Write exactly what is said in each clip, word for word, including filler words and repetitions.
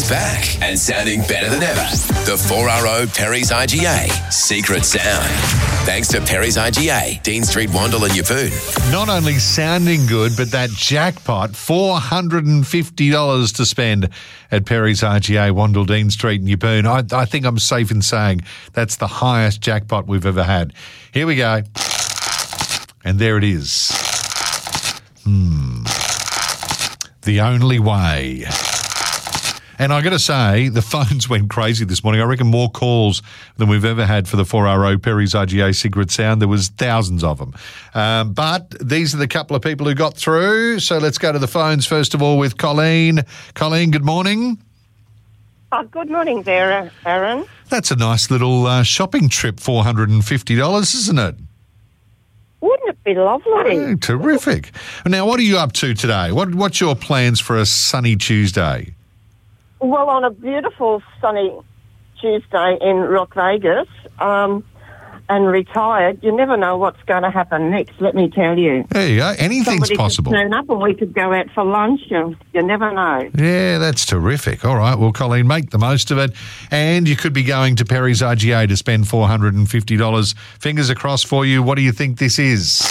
back and sounding better than ever. The four R O Perry's I G A Secret Sound. Thanks to Perry's I G A, Dean Street, Wandle and Yeppoon. Not only sounding good, but that jackpot, four hundred fifty dollars to spend at Perry's I G A, Wandle, Dean Street and Yeppoon. I, I think I'm safe in saying that's the highest jackpot we've ever had. Here we go. And there it is. Hmm. The only way. And I got to say, the phones went crazy this morning. I reckon more calls than we've ever had for the four R O Perry's I G A Secret Sound. There was thousands of them. Um, but these are the couple of people who got through. So let's go to the phones first of all with Colleen. Colleen, good morning. Oh, good morning there, Aaron. That's a nice little uh, shopping trip, four hundred fifty dollars, isn't it? Wouldn't it be lovely? Oh, terrific. Now, what are you up to today? What, what's your plans for a sunny Tuesday? Well, on a beautiful sunny Tuesday in Rock Vegas, um, and retired, you never know what's going to happen next, let me tell you. There you go. Anything's Somebody possible. Could turn up and we could go out for lunch. You, you never know. Yeah, that's terrific. All right. Well, Colleen, make the most of it. And you could be going to Perry's I G A to spend four hundred fifty dollars. Fingers across for you. What do you think this is?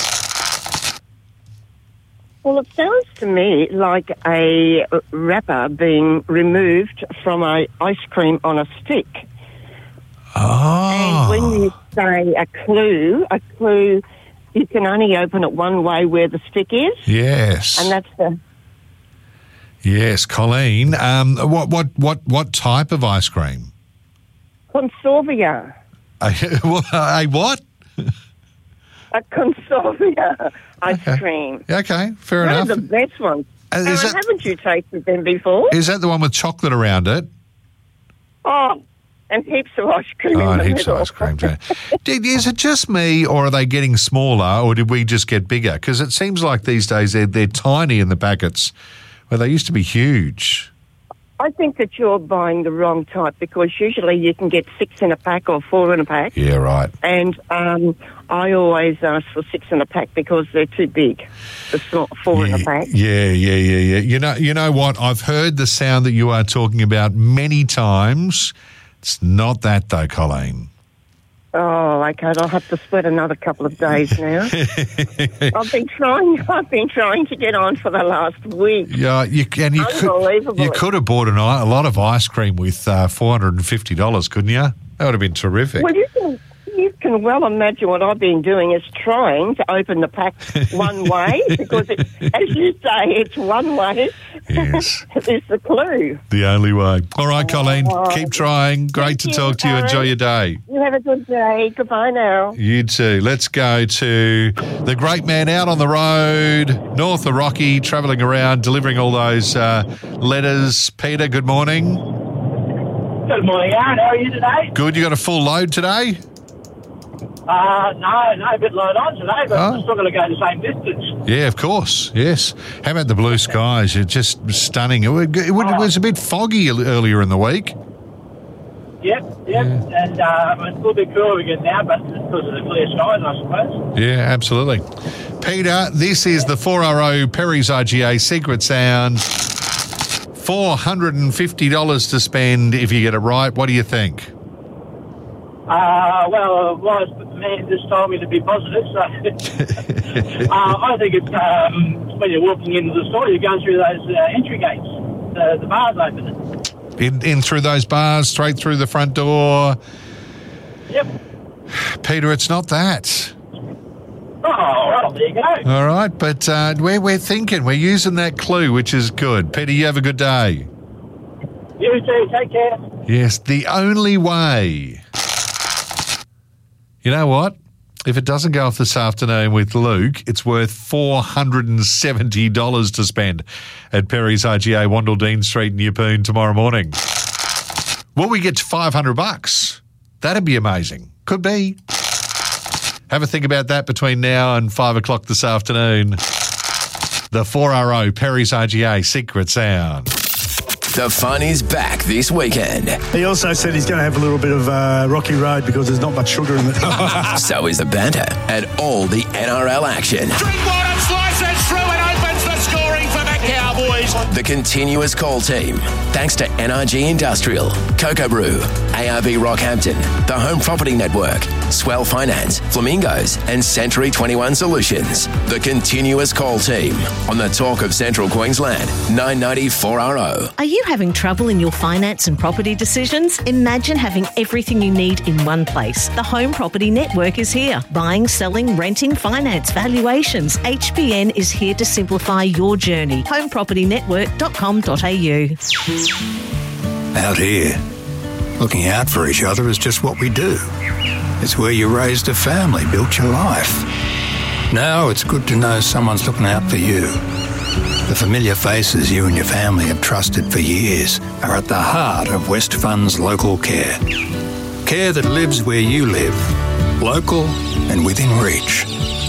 Well, it sounds to me like a wrapper being removed from a ice cream on a stick. Oh. And when you say a clue, a clue, you can only open it one way where the stick is. Yes. And that's the... Yes, Colleen. Um, what, what, what, what type of ice cream? Consorvia. A, a what? A Consorvia ice Okay. cream. Okay, fair One enough. of the best ones. Uh, is Aaron, that- haven't you tasted them before? Is that the one with chocolate around it? Oh, and heaps of ice cream Oh, in and the heaps middle. of ice cream. too. Did, is it just me, or are they getting smaller, or did we just get bigger? Because it seems like these days they're, they're tiny in the packets, where they used to be huge. I think that you're buying the wrong type because usually you can get six in a pack or four in a pack. Yeah, right. And um, I always ask for six in a pack because they're too big. The small- four yeah, in a pack. Yeah, yeah, yeah, yeah. You know, you know what? I've heard the sound that you are talking about many times. It's not that though, Colleen. Oh, okay. I'll have to split another couple of days now. I've been trying. I've been trying to get on for the last week. Yeah, you and you could Unbelievable. you could have bought an, i- a lot of ice cream with uh, four hundred and fifty dollars, couldn't you? That would have been terrific. Well, you can you can well imagine what I've been doing is trying to open the pack one way because, it, as you say, it's one way. Yes. It's the clue. The only way. All right, Colleen, Oh, keep trying. Great thank to you, talk to you. Aaron. Enjoy your day. You have a good day. Goodbye now. You too. Let's go to the great man out on the road, north of Rocky, travelling around, delivering all those uh, letters. Peter, good morning. Good morning, Aaron. How are you today? Good. You got a full load today? Uh, no, no, a bit low on today, but Oh. I'm still going to go the same distance. Yeah, of course. Yes. How about the blue skies? It's just stunning. It, would- it, would- it was a bit foggy earlier in the week. Yep, yep, and uh, it's a little bit cooler again now, but it's because of the clear skies, I suppose. Yeah, absolutely. Peter, this is the four R O Perry's I G A Secret Sound. four hundred fifty dollars to spend if you get it right. What do you think? Uh, well, a wise man just told me to be positive, so uh, I think it's um, when you're walking into the store, you're going through those uh, entry gates, the, the bars open. In, in through those bars, straight through the front door. Yep. Peter, it's not that. Oh, well, there you go. All right, but uh, we're, we're thinking. We're using that clue, which is good. Peter, you have a good day. You too, take care. Yes, the only way. You know what? If it doesn't go off this afternoon with Luke, it's worth four hundred seventy dollars to spend at Perry's I G A, Wandle, Dean Street and Yeppoon tomorrow morning. Will we get to five hundred bucks? That'd be amazing. Could be. Have a think about that between now and five o'clock this afternoon. The four R O Perry's I G A Secret Sound. The fun is back this weekend. He also said he's going to have a little bit of uh, rocky road because there's not much sugar in it. So is the banter and all the N R L action. Drinkwater slices through and opens the scoring for the Cowboys. The continuous call team. Thanks to N R G Industrial, Cocoa Brew, A R B Rockhampton, the Home Property Network, Swell Finance, Flamingos, and Century twenty-one Solutions. The continuous call team on the Talk of Central Queensland, nine ninety four R O. Are you having trouble in your finance and property decisions? Imagine having everything you need in one place. The Home Property Network is here. Buying, selling, renting, finance, valuations. H B N is here to simplify your journey. home property network dot com dot a u. Out here, looking out for each other is just what we do. It's where you raised a family, built your life. Now it's good to know someone's looking out for you. The familiar faces you and your family have trusted for years are at the heart of Westfund's local care. Care that lives where you live, local and within reach.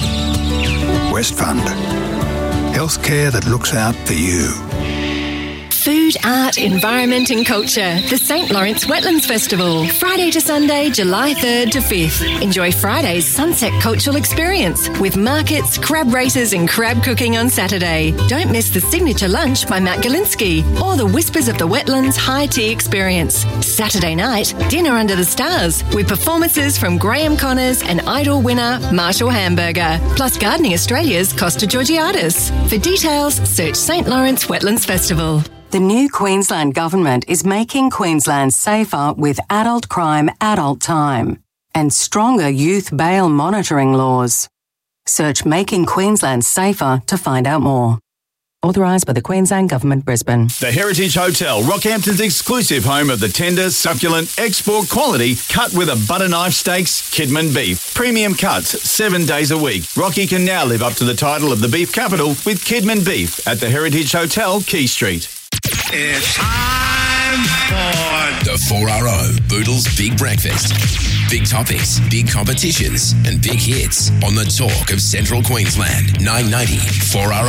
Westfund. Healthcare that looks out for you. Food, art, environment and culture. The Saint Lawrence Wetlands Festival. Friday to Sunday, July third to fifth. Enjoy Friday's Sunset Cultural Experience with markets, crab races and crab cooking on Saturday. Don't miss the signature lunch by Matt Galinsky or the Whispers of the Wetlands High Tea Experience. Saturday night, dinner under the stars with performances from Graham Connors and Idol winner Marshall Hamburger, plus Gardening Australia's Costa Georgiadis. For details, search Saint Lawrence Wetlands Festival. The new Queensland Government is making Queensland safer with adult crime adult time and stronger youth bail monitoring laws. Search Making Queensland Safer to find out more. Authorised by the Queensland Government, Brisbane. The Heritage Hotel, Rockhampton's exclusive home of the tender, succulent, export quality, cut with a butter knife steaks, Kidman beef. Premium cuts, seven days a week. Rocky can now live up to the title of the beef capital with Kidman beef at the Heritage Hotel, Key Street. It's time for the four R O Boodles Big Breakfast. Big topics, big competitions, and big hits on the Talk of Central Queensland. nine ninety four R O.